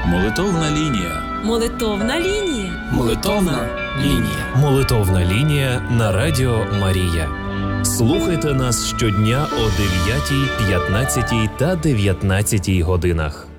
Молитовна лінія. Молитовна лінія. Молитовна лінія. Молитовна лінія на Радіо Марія. Слухайте нас щодня о 9, 15 та 19 годинах.